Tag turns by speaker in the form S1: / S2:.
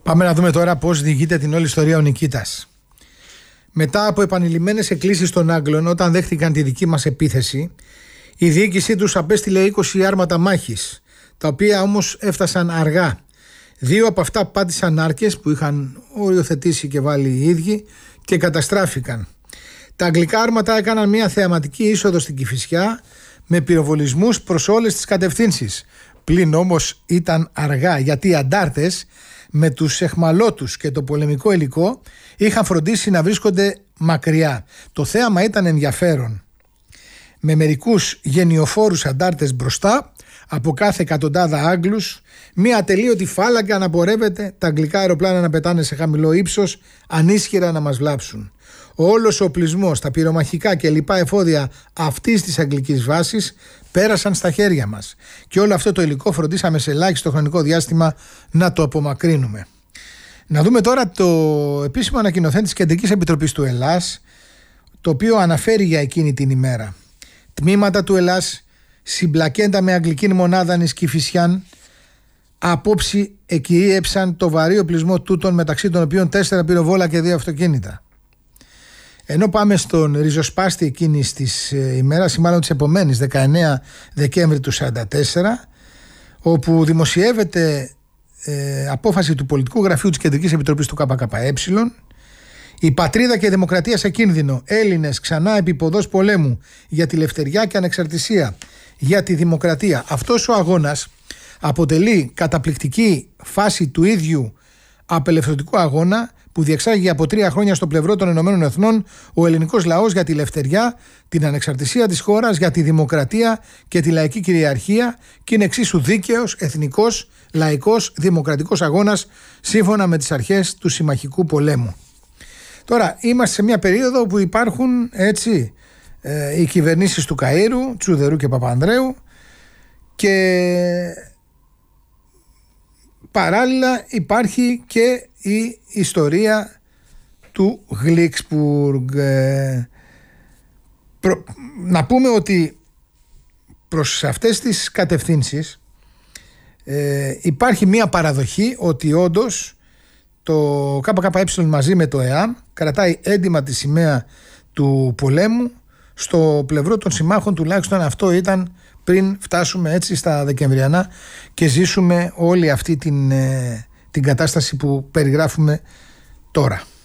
S1: Πάμε να δούμε τώρα πώς διηγείται την όλη ιστορία ο Νικήτας. Μετά από επανειλημμένες εκκλήσεις των Άγγλων, όταν δέχτηκαν τη δική μας επίθεση, η διοίκησή τους απέστειλε 20 άρματα μάχης, τα οποία όμως έφτασαν αργά. 2 από αυτά πάτησαν άρκες που είχαν οριοθετήσει και βάλει οι ίδιοι και καταστράφηκαν. Τα αγγλικά άρματα έκαναν μια θεαματική είσοδο στην Κηφισιά με πυροβολισμούς προς όλες τις κατευθύνσεις. Πλην όμως ήταν αργά, γιατί οι αντάρτες με τους εχμαλώτους και το πολεμικό υλικό είχαν φροντίσει να βρίσκονται μακριά. Το θέαμα ήταν ενδιαφέρον, με μερικούς γενιοφόρους αντάρτες μπροστά από κάθε εκατοντάδα Άγγλους, μια ατελείωτη φάλαγγα να πορεύεται, τα αγγλικά αεροπλάνα να πετάνε σε χαμηλό ύψος, ανίσχυρα να μας βλάψουν. Όλος ο οπλισμός, τα πυρομαχικά και λοιπά εφόδια αυτής της αγγλικής βάσης πέρασαν στα χέρια μας. Και όλο αυτό το υλικό φροντίσαμε σε ελάχιστο χρονικό διάστημα να το απομακρύνουμε. Να δούμε τώρα το επίσημο ανακοινωθέν της Κεντρικής Επιτροπής του Ελλάς, το οποίο αναφέρει για εκείνη την ημέρα. Τμήματα του Ελλάς συμπλακέντα με αγγλική μονάδα εις Κηφισιάν, απόψη εκυρίεψαν το βαρύ οπλισμό τούτων, μεταξύ των οποίων 4 πυροβόλα και 2 αυτοκίνητα. Ενώ πάμε στον ριζοσπάστη εκείνης της ημέρας, ή μάλλον της επομένης, 19 Δεκέμβρη του 1944, όπου δημοσιεύεται απόφαση του Πολιτικού Γραφείου της Κεντρικής Επιτροπής του ΚΚΕ, η πατρίδα και η δημοκρατία σε κίνδυνο, Έλληνες ξανά επί-ποδός πολέμου για τη λευτεριά και ανεξαρτησία, για τη δημοκρατία. Αυτός ο αγώνας αποτελεί καταπληκτική φάση του ίδιου απελευθερωτικού αγώνα που διεξάγει από 3 χρόνια στο πλευρό των Ηνωμένων Εθνών ο ελληνικός λαός για τη λευτεριά, την ανεξαρτησία της χώρας, για τη δημοκρατία και τη λαϊκή κυριαρχία, και είναι εξίσου δίκαιος, εθνικός, λαϊκός, δημοκρατικός αγώνας σύμφωνα με τις αρχές του συμμαχικού πολέμου. Τώρα είμαστε σε μια περίοδο όπου υπάρχουν έτσι οι κυβερνήσεις του Καΐρου, Τσουδερού και Παπανδρέου, και παράλληλα υπάρχει και η ιστορία του Γλίξπουργκ. Να πούμε ότι προς αυτές τις κατευθύνσεις υπάρχει μια παραδοχή ότι όντως το ΚΚΕ μαζί με το ΕΑΜ κρατάει έντιμα τη σημαία του πολέμου στο πλευρό των συμμάχων, τουλάχιστον αυτό ήταν πριν φτάσουμε έτσι στα Δεκεμβριανά και ζήσουμε όλη αυτή την κατάσταση που περιγράφουμε τώρα.